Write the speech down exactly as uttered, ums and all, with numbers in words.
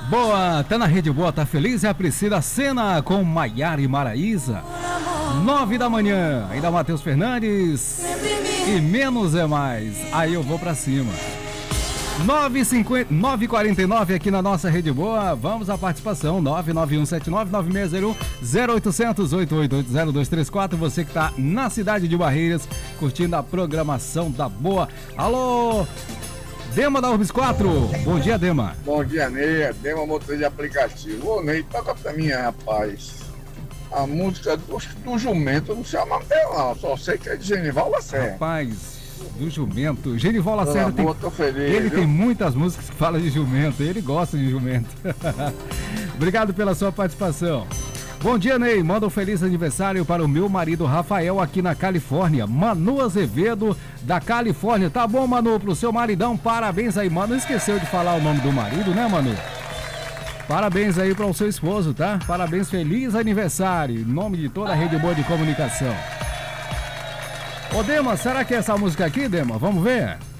Boa, tá na Rede Boa, tá feliz? É a Priscila Senna com Maiara e Maraísa. Nove da manhã, ainda Matheus Fernandes. E menos é mais. Aí eu vou pra cima. nove e quarenta e nove aqui na nossa Rede Boa. Vamos à participação. nove nove um sete nove nove seis zero um zero oito zero zero oito oito oito zero dois três quatro. Você que tá na cidade de Barreiras, curtindo a programação da Boa. Alô, Dema da Urbis quatro. Bom dia, Dema. Bom dia, Ney. Dema, motor de aplicativo. Ô, Ney, toca pra mim, rapaz. A música do, do Jumento, não sei o nome dela, não. Só sei que é de Genival Lacerda. Rapaz, do Jumento. Genival Lacerda tem, boa, feliz, ele viu? tem muitas músicas que falam de jumento. Ele gosta de jumento. Obrigado pela sua participação. Bom dia, Ney. Manda um feliz aniversário para o meu marido Rafael aqui na Califórnia. Manu Azevedo, da Califórnia. Tá bom, Manu, pro seu maridão. Parabéns aí, Manu. Esqueceu de falar o nome do marido, né, Manu? Parabéns aí para o seu esposo, tá? Parabéns, feliz aniversário. Em nome de toda a Rede Boa de Comunicação. Ô, Dema, será que é essa música aqui, Dema? Vamos ver?